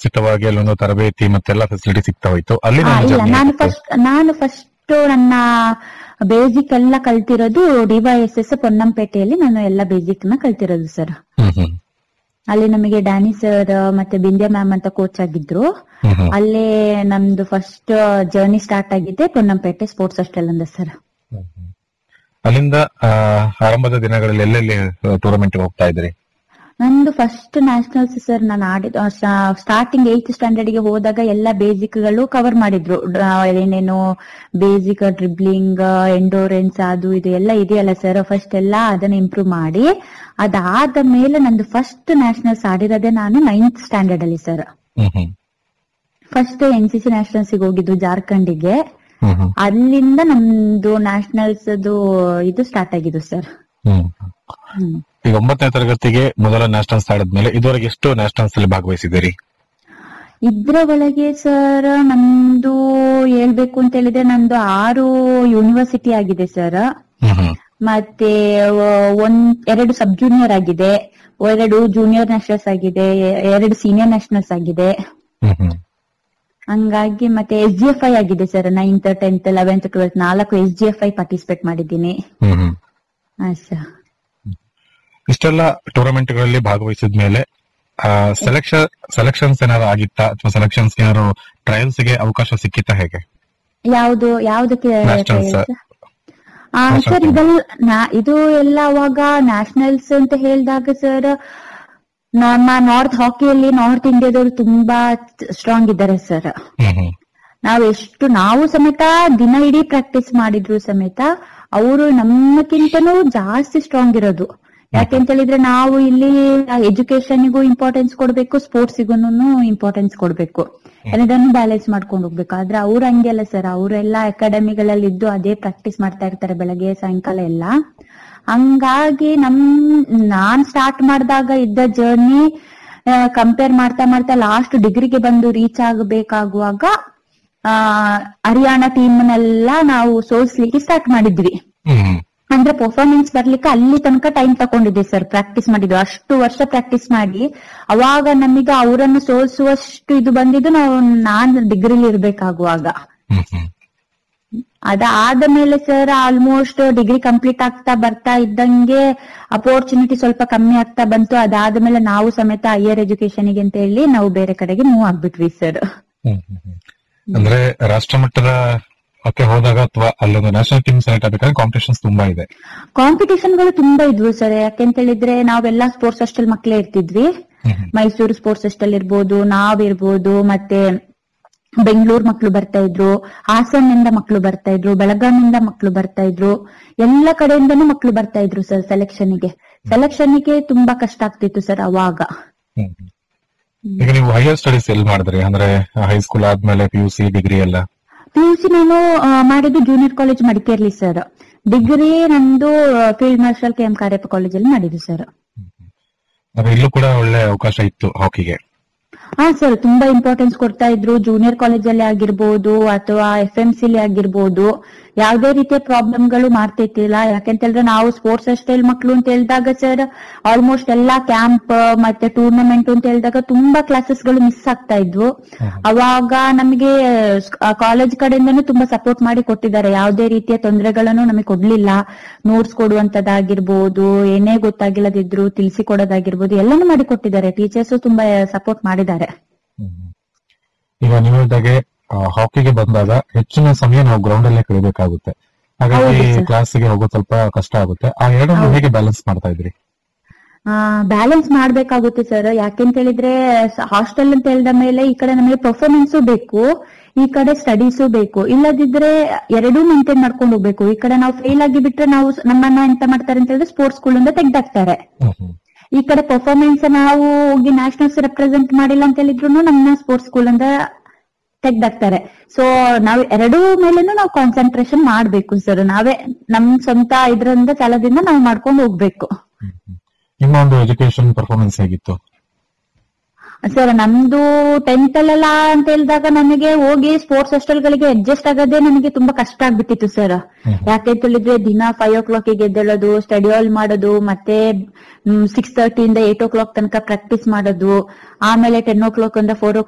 ವ್ಯವಸ್ಥಿತವಾಗಿ ಅಲ್ಲೊಂದು ತರಬೇತಿ ಮತ್ತೆಲ್ಲ ಫೆಸಿಲಿಟಿ ಸಿಗ್ತಾ ಹೋಯ್ತು ಅಲ್ಲಿ ಇಲ್ಲ, ನಾನು ಫಸ್ಟ್ ನನ್ನ ಬೇಸಿಕ್ ಎಲ್ಲ ಕಲ್ತಿರೋದು DYSS ಪೊನ್ನಂಪೇಟೆಯಲ್ಲಿ. ನಾನು ಎಲ್ಲ ಬೇಸಿಕ್ ನ ಕಲ್ತಿರೋದು ಸರ್. ಅಲ್ಲಿ ನಮಗೆ ಡ್ಯಾನಿ ಸರ್ ಮತ್ತೆ ಬಿಂದ್ಯಾ ಮ್ಯಾಮ್ ಅಂತ ಕೋಚ್ ಆಗಿದ್ರು. ಅಲ್ಲೇ ನಮ್ದು ಫಸ್ಟ್ ಜರ್ನಿ ಸ್ಟಾರ್ಟ್ ಆಗಿದೆ ಪೊನ್ನಂಪೇಟೆ ಸ್ಪೋರ್ಟ್ಸ್ ಹಾಸ್ಟೆಲ್ ಅಂದ ಸರ್. ಅಲ್ಲಿಂದ ಆರಂಭದ ದಿನಗಳಲ್ಲಿ ಎಲ್ಲೆಲ್ಲಿ ಟೂರ್ನಮೆಂಟ್ ಹೋಗ್ತಾ ಇದ್ರಿ? ನಂದು ಫಸ್ಟ್ ನ್ಯಾಷನಲ್ಸ್ ಸರ್. ನಾನು ಆಡಿದ ಸ್ಟಾರ್ಟಿಂಗ್ 8th ಸ್ಟ್ಯಾಂಡರ್ಡ್ ಗೆ ಹೋದಾಗ ಎಲ್ಲ ಬೇಸಿಕ್ ಗಳು ಕವರ್ ಮಾಡಿದ್ರು. ಏನೇನು ಬೇಸಿಕ್ ಡ್ರಿಬ್ಲಿಂಗ್, ಎಂಡೋರೆನ್ಸ್ ಅದು ಇದು ಎಲ್ಲ ಇದೆಯಲ್ಲ ಸರ್, ಫಸ್ಟ್ ಎಲ್ಲ ಅದನ್ನ ಇಂಪ್ರೂವ್ ಮಾಡಿ ಅದಾದ ಮೇಲೆ ನಂದು ಫಸ್ಟ್ ನ್ಯಾಷನಲ್ಸ್ ಆಡಿರೋದೇ ನಾನು 9th ಸ್ಟ್ಯಾಂಡರ್ಡ್ ಅಲ್ಲಿ ಸರ್. ಫಸ್ಟ್ NCC ನ್ಯಾಷನಲ್ಸ್ ಹೋಗಿದ್ದು ಜಾರ್ಖಂಡಿಗೆ. ಅಲ್ಲಿಂದ ನಮ್ದು ನ್ಯಾಷನಲ್ಸ್ ಇದು ಸ್ಟಾರ್ಟ್ ಆಗಿದ್ದು ಸರ್. ಈಗ 9ನೇ ತರಗತಿಗೆ ಮೊದಲ ನ್ಯಾಷನಲ್ಸ್ ಆಡಿದ್ಮೇಲೆ ಇದುವರೆಗೆ ಎಷ್ಟು ನ್ಯಾಷನಲ್ಸ್ ಅಲ್ಲಿ ಭಾಗವಹಿಸಿದ್ದೀರಿ? ಇದ್ರ ಒಳಗೆ ಸರ್ ನಮ್ದು ಹೇಳ್ಬೇಕು ಅಂತ ಹೇಳಿದ್ರೆ ನಂದು 6 ಯೂನಿವರ್ಸಿಟಿ ಆಗಿದೆ ಸರ್. ಮತ್ತೆ 2 ಸಬ್ ಜೂನಿಯರ್ ಆಗಿದೆ, 2 ಜೂನಿಯರ್ ನ್ಯಾಷನಲ್ಸ್ ಆಗಿದೆ, 2 ಸೀನಿಯರ್ ನ್ಯಾಷನಲ್ಸ್ ಆಗಿದೆ. ಹಂಗಾಗಿ ಮತ್ತೆ SGFI ಆಗಿದೆ sir. 9th 10th 11th 12th 4 SGFI participate ಮಾಡಿದ್ದೀನಿ. ಇಷ್ಟೆಲ್ಲ ಟೂರ್ನಮೆಂಟ್ ಗಳಲ್ಲಿ ಭಾಗವಹಿಸಿದ ಮೇಲೆ ಸೆಲೆಕ್ಷನ್ಸ್ ಏನಾದ್ರು ಆಗಿತ್ತಾ ಅಥವಾ ಸೆಲೆಕ್ಷನ್ಸ್ ಏನಾದ್ರು ಟ್ರಯಲ್ಸ್ ಗೆ ಅವಕಾಶ ಸಿಕ್ಕಿತ್ತಾ? ಹೇಗೆ ಯಾವ್ದಕ್ಕೆ ಸರ್? ಇದು ಎಲ್ಲ ಅವಾಗ ನ್ಯಾಷನಲ್ಸ್ ಅಂತ ಹೇಳಿದಾಗ ಸರ್, ನಮ್ಮ ನಾರ್ತ್ ಹಾಕಿಯಲ್ಲಿ ನಾರ್ತ್ ಇಂಡಿಯಾದವರು ತುಂಬಾ ಸ್ಟ್ರಾಂಗ್ ಇದ್ದಾರೆ ಸರ್. ನಾವು ಸಮೇತ ದಿನ ಇಡೀ ಪ್ರಾಕ್ಟೀಸ್ ಮಾಡಿದ್ರು ಸಮೇತ ಅವರು ನಮ್ಮಕ್ಕಿಂತನೂ ಜಾಸ್ತಿ ಸ್ಟ್ರಾಂಗ್ ಇರೋದು. ಯಾಕೆಂತ ಹೇಳಿದ್ರೆ ನಾವು ಇಲ್ಲಿ ಎಜುಕೇಶನ್ಗೂ ಇಂಪಾರ್ಟೆನ್ಸ್ ಕೊಡ್ಬೇಕು, ಸ್ಪೋರ್ಟ್ಸ್ಗೂ ಇಂಪಾರ್ಟೆನ್ಸ್ ಕೊಡ್ಬೇಕು, ಇದನ್ನು ಬ್ಯಾಲೆನ್ಸ್ ಮಾಡ್ಕೊಂಡು ಹೋಗ್ಬೇಕು. ಆದ್ರೆ ಅವ್ರು ಹಂಗೆಲ್ಲ ಸರ್, ಅವರೆಲ್ಲ ಅಕಾಡೆಮಿಗಳಲ್ಲಿ ಇದ್ದು ಅದೇ ಪ್ರಾಕ್ಟೀಸ್ ಮಾಡ್ತಾ ಇರ್ತಾರೆ ಬೆಳಗ್ಗೆ ಸಾಯಂಕಾಲ ಎಲ್ಲ. ಹಂಗಾಗಿ ನಾನ್ ಸ್ಟಾರ್ಟ್ ಮಾಡಿದಾಗ ಇದ್ದ ಜರ್ನಿ ಕಂಪೇರ್ ಮಾಡ್ತಾ ಮಾಡ್ತಾ ಲಾಸ್ಟ್ ಡಿಗ್ರಿಗೆ ಬಂದು ರೀಚ್ ಆಗಬೇಕಾಗುವಾಗ ಹರಿಯಾಣ ಟೀಮ್ನೆಲ್ಲ ನಾವು ಸೋಲ್ಸ್ಲಿಕ್ಕೆ ಸ್ಟಾರ್ಟ್ ಮಾಡಿದ್ವಿ. ಅಂದ್ರೆ ಪರ್ಫಾರ್ಮೆನ್ಸ್ ಬರ್ಲಿಕ್ಕೆ ಅಲ್ಲಿ ತನಕ ಟೈಮ್ ತಗೊಂಡಿದ್ದೆ ಸರ್. ಪ್ರಾಕ್ಟೀಸ್ ಮಾಡಿದ್ವಿ, ಅಷ್ಟು ವರ್ಷ ಪ್ರಾಕ್ಟೀಸ್ ಮಾಡಿ ಅವಾಗ ನಮಗೆ ಅವರನ್ನು ಸೋಲ್ಸುವಷ್ಟು ಇದು ಬಂದಿದ್ದು ನಾನ್ ಡಿಗ್ರಿಲಿ ಇರ್ಬೇಕಾಗುವಾಗ. ಅದಾದ ಮೇಲೆ ಸರ್ ಆಲ್ಮೋಸ್ಟ್ ಡಿಗ್ರಿ ಕಂಪ್ಲೀಟ್ ಆಗ್ತಾ ಬರ್ತಾ ಇದ್ದಂಗೆ ಅಪರ್ಚುನಿಟಿ ಸ್ವಲ್ಪ ಕಮ್ಮಿ ಆಗ್ತಾ ಬಂತು. ಅದಾದ್ಮೇಲೆ ನಾವು ಸಮೇತ ಹೈಯರ್ ಎಜುಕೇಶನ್ ಗೆ ಅಂತ ಹೇಳಿ ನಾವು ಬೇರೆ ಕಡೆಗೆ ಮೂವ್ ಆಗ್ಬಿಟ್ವಿ ಸರ್. ಅಂದ್ರೆ ರಾಷ್ಟ್ರ ಮಟ್ಟದ ಹೋದಾಗ ಅಥವಾ ಅಲ್ಲೊಂದು ನ್ಯಾಷನಲ್ ಟೀಮ್ ಸೆಲೆಕ್ಟ್ ಆಗಬೇಕಾದ್ರೆ ಕಾಂಪಿಟೇಷನ್ಸ್ ತುಂಬಾ ಇದೆ. ಕಾಂಪಿಟೇಷನ್ಗಳು ತುಂಬಾ ಇದ್ವು ಸರ್. ಯಾಕೆಂತ ಹೇಳಿದ್ರೆ ನಾವೆಲ್ಲಾ ಸ್ಪೋರ್ಟ್ಸ್ ಹಾಸ್ಟೆಲ್ ಮಕ್ಕಳೇ ಇರ್ತಿದ್ವಿ. ಮೈಸೂರು ಸ್ಪೋರ್ಟ್ಸ್ ಹಾಸ್ಟೆಲ್ ಇರ್ಬೋದು, ನಾವಿರ್ಬೋದು, ಮತ್ತೆ ಬೆಂಗಳೂರು ಮಕ್ಕಳು ಬರ್ತಾ ಇದ್ರು, ಹಾಸನಿಂದ ಮಕ್ಕಳು ಬರ್ತಾ ಇದ್ರು, ಬೆಳಗಾವಿಯಿಂದ ಮಕ್ಕಳು ಬರ್ತಾ ಇದ್ರು, ಎಲ್ಲ ಕಡೆಯಿಂದನೂ ಮಕ್ಕಳು ಬರ್ತಾ ಇದ್ರು ಸರ್. ಸೆಲೆಕ್ಷನ್ಗೆ ತುಂಬಾ ಕಷ್ಟ ಆಗ್ತಿತ್ತು ಸರ್ ಅವಾಗ. ಈಗ ನೀವು ಹೈಯರ್ ಸ್ಟಡೀಸ್ ಎಲ್ಲಿ ಮಾಡಿದ್ರಿ? ಅಂದ್ರೆ ಹೈಸ್ಕೂಲ್ ಆದ್ಮೇಲೆ PUC ಡಿಗ್ರಿ ಎಲ್ಲ? PUC ನಾನು ಮಾಡಿದ್ದು junior college Madikeri sir. Degree ನಂದು ಫೀಲ್ಡ್ ಮಾರ್ಷಲ್ KM ಕಾರ್ಯಪ್ಪ ಕಾಲೇಜಲ್ಲಿ ಮಾಡಿದ್ದು ಸರ್. ಇಲ್ಲೂ ಕೂಡ ಒಳ್ಳೆ ಅವಕಾಶ ಇತ್ತು ಹಾಕಿಗೆ? ಸರ್, ತುಂಬಾ ಇಂಪಾರ್ಟೆನ್ಸ್ ಕೊಡ್ತಾ ಇದ್ರು. ಜೂನಿಯರ್ ಕಾಲೇಜಲ್ಲಿ ಆಗಿರ್ಬೋದು ಅಥವಾ FMC ಆಗಿರ್ಬೋದು, ಯಾವುದೇ ರೀತಿಯ ಪ್ರಾಬ್ಲಮ್ಗಳು ಮಾಡ್ತಿರ್ತಿಲ್ಲ. ಯಾಕೆಂತ ಹೇಳಿದ್ರೆ ನಾವು ಸ್ಪೋರ್ಟ್ಸ್ ಹಾಸ್ಟೆಲ್ ಮಕ್ಕಳು ಅಂತ ಹೇಳಿದಾಗ ಸರ್ ಆಲ್ಮೋಸ್ಟ್ ಎಲ್ಲಾ ಕ್ಯಾಂಪ್ ಮತ್ತೆ ಟೂರ್ನಮೆಂಟ್ ಅಂತ ಹೇಳಿದಾಗ ತುಂಬಾ ಕ್ಲಾಸಸ್ ಗಳು ಮಿಸ್ ಆಗ್ತಾ ಇದ್ವು. ಅವಾಗ ನಮಗೆ ಕಾಲೇಜ್ ಕಡೆಯಿಂದನೂ ತುಂಬಾ ಸಪೋರ್ಟ್ ಮಾಡಿ ಕೊಟ್ಟಿದ್ದಾರೆ. ಯಾವುದೇ ರೀತಿಯ ತೊಂದರೆಗಳನ್ನು ನಮಗೆ ಕೊಡ್ಲಿಲ್ಲ. ನೋಟ್ಸ್ ಕೊಡುವಂತದ್ದಾಗಿರ್ಬೋದು, ಏನೇ ಗೊತ್ತಾಗಿಲ್ಲದಿದ್ರು ತಿಳಿಸಿ ಕೊಡೋದಾಗಿರ್ಬೋದು, ಎಲ್ಲಾನು ಮಾಡಿ ಕೊಟ್ಟಿದ್ದಾರೆ. ಟೀಚರ್ಸ್ ತುಂಬಾ ಸಪೋರ್ಟ್ ಮಾಡಿದ್ದಾರೆ. ಈಗ ನೀವು ಹೇಳಿದಾಗೆ ಹಾಕಿಗೆ ಬಂದಾಗ ಹೆಚ್ಚಿನ ಸಮಯ ನಾವು ಗ್ರೌಂಡ್ ಅಲ್ಲೇ ಕಳಿಬೇಕಾಗುತ್ತೆ. ಹಾಗಾಗಿ ಕ್ಲಾಸ್ಗೆ ಹೋಗೋದು ಸ್ವಲ್ಪ ಕಷ್ಟ ಆಗುತ್ತೆ. ಆ ಎರಡನ್ನು ಹೇಗೆ ಬ್ಯಾಲೆನ್ಸ್ ಮಾಡ್ತಾ ಇದ್ರಿ? ಬ್ಯಾಲೆನ್ಸ್ ಮಾಡ್ಬೇಕಾಗುತ್ತೆ ಸರ್. ಯಾಕೆಂತ ಹೇಳಿದ್ರೆ ಹಾಸ್ಟೆಲ್ ಅಂತ ಹೇಳಿದ ಮೇಲೆ ಈ ಕಡೆ ನಮಗೆ ಪರ್ಫಾರ್ಮೆನ್ಸು ಬೇಕು, ಈ ಕಡೆ ಸ್ಟಡೀಸು ಬೇಕು. ಇಲ್ಲದಿದ್ರೆ ಎರಡೂ ಮೇಂಟೈನ್ ಮಾಡ್ಕೊಂಡು ಹೋಗ್ಬೇಕು. ಈ ಕಡೆ ನಾವು ಫೇಲ್ ಆಗಿ ಬಿಟ್ರೆ ನಾವು ನಮ್ಮನ್ನ ಎಂತ ಮಾಡ್ತಾರೆ ಅಂತ ಹೇಳಿದ್ರೆ ಸ್ಪೋರ್ಟ್ಸ್ ಸ್ಕೂಲ್ ಇಂದ ತೆಗ್ದಾಕ್ತಾರೆ. ಈ ಕಡೆ ಪರ್ಫಾರ್ಮೆನ್ಸ್ ನಾವು ಹೋಗಿ ನ್ಯಾಷನಲ್ಸ್ ರೆಪ್ರೆಸೆಂಟ್ ಮಾಡಿಲ್ಲ ಅಂತ ಹೇಳಿದ್ರು ನಮ್ಮನ್ನ ಸ್ಪೋರ್ಟ್ಸ್ ಸ್ಕೂಲ್ ಇಂದ ತೆಗ್ದಾಕ್ತಾರೆ. ಸೊ ನಾವು ಎರಡೂ ಮೇಲೇನು ನಾವು ಕಾನ್ಸಂಟ್ರೇಷನ್ ಮಾಡ್ಬೇಕು ಸರ್. ನಾವೇ ನಮ್ ಸ್ವಂತ ಇದ್ರಿಂದ ಛಲದಿಂದ ನಾವು ಮಾಡ್ಕೊಂಡು ಹೋಗ್ಬೇಕು. ನಿಮ್ಮ ಒಂದು ಎಜುಕೇಶನ್ ಪರ್ಫಾರ್ಮೆನ್ಸ್ ಹೇಗಿತ್ತು ಸರ್? ನಮ್ದು 10th ಅಲ್ಲೆಲ್ಲ ಅಂತ ಹೇಳಿದಾಗ ನಮಗೆ ಹೋಗಿ ಸ್ಪೋರ್ಟ್ಸ್ ಹಾಸ್ಟೆಲ್ ಗಳಿಗೆ ಅಡ್ಜಸ್ಟ್ ಆಗೋದೇ ನನಗೆ ತುಂಬಾ ಕಷ್ಟ ಆಗ್ಬಿಟ್ಟಿತ್ತು ಸರ್. ಯಾಕೆಂತ ಹೇಳಿದ್ರೆ ದಿನ 5 o'clock ಎದ್ದೇಳೋದು, ಸ್ಟಡಿ ಹಾಲ್ ಮಾಡೋದು, ಮತ್ತೆ 6:30 ಇಂದ 8 o'clock ತನಕ ಪ್ರಾಕ್ಟೀಸ್ ಮಾಡೋದು, ಆಮೇಲೆ 10 o'clock ಇಂದ 4